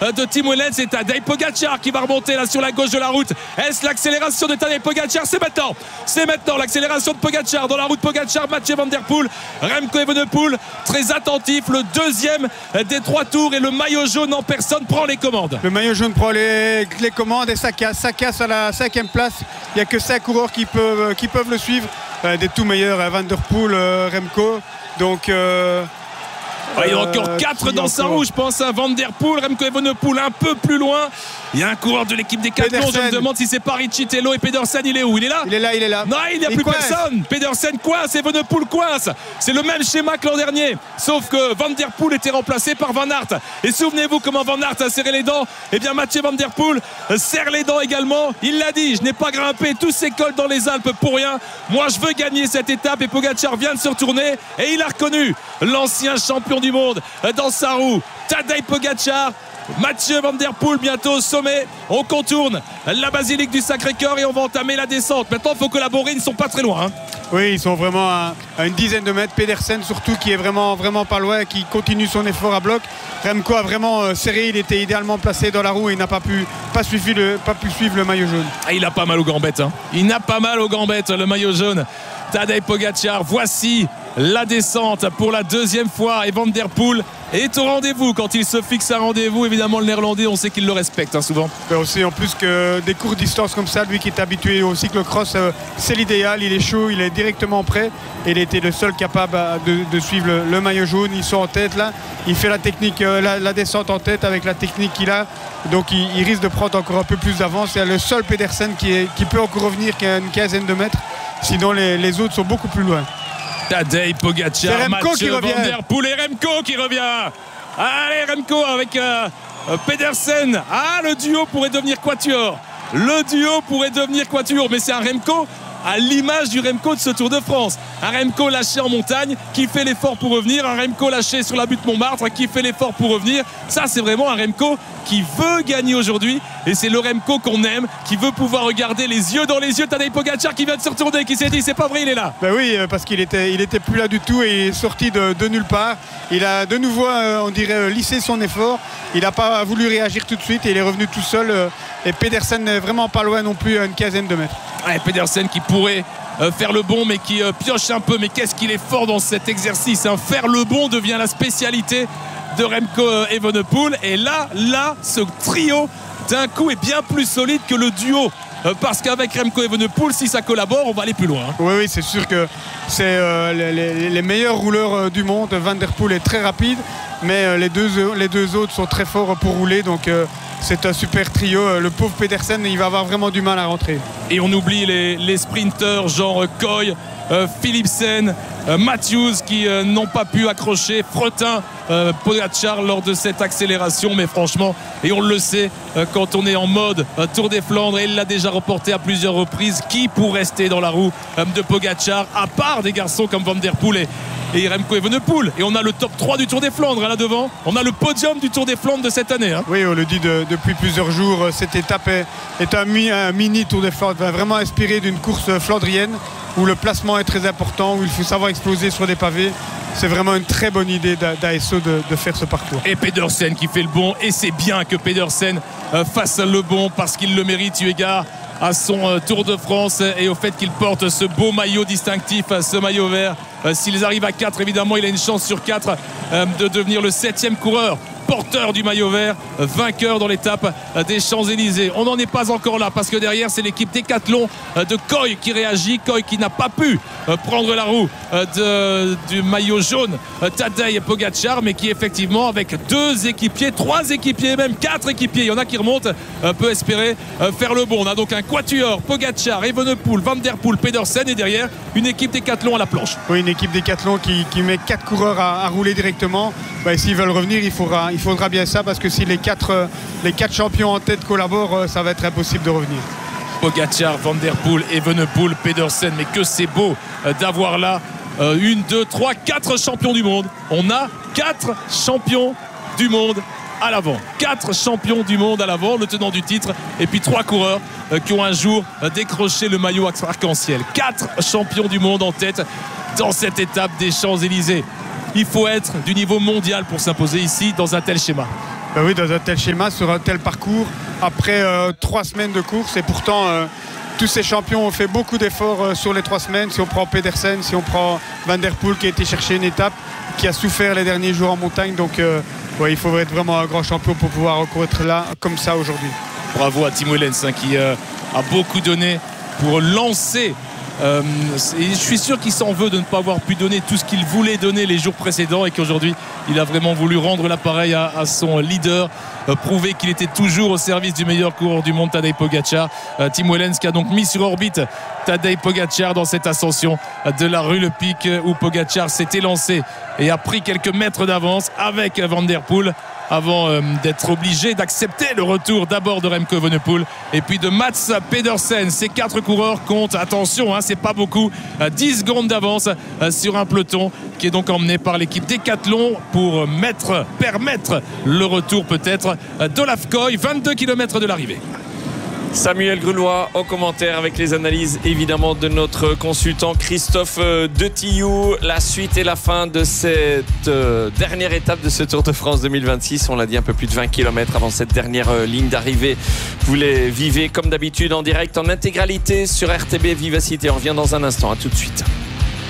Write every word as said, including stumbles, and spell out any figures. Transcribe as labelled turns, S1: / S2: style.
S1: de Tim Wellens. C'est Tadej Pogačar qui va remonter là sur la gauche de la route. Est-ce l'accélération de Tadej Pogačar? C'est maintenant. C'est maintenant l'accélération de Pogačar dans la route. Pogačar, Mathieu Van Der Poel, Remco Evenepoel très attentif. Le deuxième des trois tours et le maillot jaune en personne prend les commandes.
S2: Le maillot jaune prend les, les commandes et ça casse. Ça casse à la cinquième place. Il n'y a que cinq coureurs qui peuvent, qui peuvent le suivre. Euh, des tout meilleurs, euh, Van Der Poel, euh, Remco. Donc. Euh,
S1: Ouais, il y a encore quatre dans sa roue, je pense. Hein. Van Der Poel, Remco Evenepoel un peu plus loin. Il y a un coureur de l'équipe Decathlon. Je me demande si c'est pas Riccitello et Pedersen. Il est où? Il est là?
S2: Il est là, il est là.
S1: Non, il n'y a il plus coince. Personne. Pedersen coince, Evenepoel coince. C'est le même schéma que l'an dernier. Sauf que Van Der Poel était remplacé par Van Aert. Et souvenez-vous comment Van Aert a serré les dents. Eh bien, Mathieu Van Der Poel serre les dents également. Il l'a dit, je n'ai pas grimpé tous ces cols dans les Alpes pour rien. Moi, je veux gagner cette étape. Et Pogačar vient de se retourner. Et il a reconnu l'ancien champion du monde dans sa roue, Tadej Pogačar. Mathieu Van Der Poel bientôt au sommet. On contourne la basilique du Sacré-Cœur et on va entamer la descente. Maintenant il faut collaborer, ils ne sont pas très loin hein.
S2: Oui, ils sont vraiment à, à une dizaine de mètres. Pedersen surtout qui est vraiment, vraiment pas loin, qui continue son effort à bloc. Remco a vraiment euh, serré, il était idéalement placé dans la roue et il n'a pas pu, pas, suivi le, pas pu suivre le maillot jaune.
S1: Ah, il a pas mal aux gambettes hein. Il n'a pas mal aux gambettes le maillot jaune. Tadej Pogačar, voici la descente pour la deuxième fois et Van Der Poel est au rendez-vous. Quand il se fixe un rendez-vous, évidemment le néerlandais on sait qu'il le respecte hein, souvent.
S2: Mais aussi en plus que des courtes distances comme ça, lui qui est habitué au cyclocross, euh, c'est l'idéal, il est chaud, il est directement prêt et il était le seul capable de, de suivre le, le maillot jaune. Ils sont en tête là, il fait la technique, euh, la, la descente en tête avec la technique qu'il a, donc il, il risque de prendre encore un peu plus d'avance. C'est le seul Pedersen qui, est, qui peut encore revenir qu'à une quinzaine de mètres, sinon les, les autres sont beaucoup plus loin.
S1: Tadej Pogačar,
S2: Mathieu Van
S1: Der Poel et Remco qui revient. Allez Remco avec euh, Pedersen. Ah, le duo pourrait devenir quatuor. Le duo pourrait devenir quatuor, mais c'est un Remco à l'image du Remco de ce Tour de France. Un Remco lâché en montagne qui fait l'effort pour revenir, un Remco lâché sur la butte Montmartre qui fait l'effort pour revenir. Ça c'est vraiment un Remco qui veut gagner aujourd'hui et c'est le Remco qu'on aime, qui veut pouvoir regarder les yeux dans les yeux. Tadej Pogačar qui vient de se retourner, qui s'est dit c'est pas vrai, il est là.
S2: Ben oui, parce qu'il était, il était plus là du tout et il est sorti de, de nulle part. Il a de nouveau, on dirait, lissé son effort. Il n'a pas voulu réagir tout de suite et il est revenu tout seul. Et Pedersen n'est vraiment pas loin non plus, à une quinzaine de mètres.
S1: Ouais, Pedersen qui pourrait euh, faire le bon mais qui euh, pioche un peu. Mais qu'est-ce qu'il est fort dans cet exercice hein. Faire le bon devient la spécialité de Remco euh, Evenepoel. Et là, là, ce trio d'un coup est bien plus solide que le duo. Euh, parce qu'avec Remco Evenepoel, si ça collabore, on va aller plus loin. Hein.
S2: Oui, oui, c'est sûr que c'est euh, les, les, les meilleurs rouleurs euh, du monde. Van Der Poel est très rapide, mais euh, les, deux, les deux autres sont très forts pour rouler. Donc euh, c'est un super trio. Le pauvre Pedersen, il va avoir vraiment du mal à rentrer.
S1: Et on oublie les, les sprinteurs genre Koy, euh, Philipsen, euh, Matthews qui euh, n'ont pas pu accrocher, Fretin, euh, Pogačar lors de cette accélération. Mais franchement, et on le sait, euh, quand on est en mode euh, Tour des Flandres, et il l'a déjà reporté à plusieurs reprises, qui pour rester dans la roue euh, de Pogačar, à part des garçons comme Van Der Poel et, et Remco Evenepoel. Et on a le top trois du Tour des Flandres hein, là devant. On a le podium du Tour des Flandres de cette année. Hein.
S2: Oui, on le dit de, depuis plusieurs jours. Cette étape est, est un, mi, un mini Tour des Flandres, vraiment inspiré d'une course flandrienne où le placement est très important, où il faut savoir exploser sur des pavés. C'est vraiment une très bonne idée d'A S O de, de faire ce parcours.
S1: Et Pedersen qui fait le bon. Et c'est bien que Pedersen euh, fasse le bon parce qu'il le mérite eu égard à son euh, Tour de France et au fait qu'il porte ce beau maillot distinctif, ce maillot vert. Euh, S'ils arrivent à quatre, évidemment, il a une chance sur quatre euh, de devenir le septième coureur porteur du maillot vert, vainqueur dans l'étape des Champs-Élysées. On n'en est pas encore là parce que derrière c'est l'équipe Decathlon de Koy qui réagit. Koy qui n'a pas pu prendre la roue de, du maillot jaune Tadej Pogačar, mais qui effectivement avec deux équipiers, trois équipiers, même quatre équipiers, il y en a qui remontent, peut espérer faire le bon. On a donc un quatuor, Pogačar, Evenepoel, Van Der Poel, Pedersen et derrière une équipe Decathlon à la planche.
S2: Oui, une équipe Decathlon qui, qui met quatre coureurs à, à rouler directement. Bah, s'ils veulent revenir, il faudra, il faudra bien ça parce que si les quatre, les quatre champions en tête collaborent, ça va être impossible de revenir.
S1: Pogačar, Van Der Poel, Evenepoel, Pedersen, mais que c'est beau d'avoir là euh, une, deux, trois, quatre champions du monde. On a quatre champions du monde à l'avant. Quatre champions du monde à l'avant, le tenant du titre, et puis trois coureurs euh, qui ont un jour euh, décroché le maillot arc-en-ciel. Quatre champions du monde en tête dans cette étape des Champs-Élysées. Il faut être du niveau mondial pour s'imposer ici dans un tel schéma.
S2: Ben oui, dans un tel schéma, sur un tel parcours, après euh, trois semaines de course, et pourtant euh, tous ces champions ont fait beaucoup d'efforts euh, sur les trois semaines. Si on prend Pedersen, si on prend Van Der Poel qui a été chercher une étape, qui a souffert les derniers jours en montagne, donc euh, ouais, il faudrait être vraiment un grand champion pour pouvoir encore être là comme ça aujourd'hui.
S1: Bravo à Tim Wellens hein, qui euh, a beaucoup donné pour lancer. Euh, et je suis sûr qu'il s'en veut de ne pas avoir pu donner tout ce qu'il voulait donner les jours précédents et qu'aujourd'hui il a vraiment voulu rendre l'appareil à, à son leader, euh, prouver qu'il était toujours au service du meilleur coureur du monde, Tadej Pogačar. euh, Tim Wellens qui a donc mis sur orbite Tadej Pogačar dans cette ascension de la rue Le Pic où Pogačar s'était lancé et a pris quelques mètres d'avance avec Van Der Poel avant euh, d'être obligé d'accepter le retour d'abord de Remco Evenepoel et puis de Mats Pedersen. Ces quatre coureurs comptent, attention, hein, c'est pas beaucoup, euh, dix secondes d'avance euh, sur un peloton qui est donc emmené par l'équipe Decathlon pour mettre, permettre le retour peut-être euh, d'Olaf Koy, vingt-deux kilomètres de l'arrivée.
S3: Samuel Grulois au commentaire avec les analyses évidemment de notre consultant Christophe de Tillou. La suite et la fin de cette euh, dernière étape de ce Tour de France deux mille vingt-six. On l'a dit, un peu plus de vingt kilomètres avant cette dernière euh, ligne d'arrivée. Vous les vivez comme d'habitude en direct, en intégralité sur R T B Vivacité. On revient dans un instant, à tout de suite.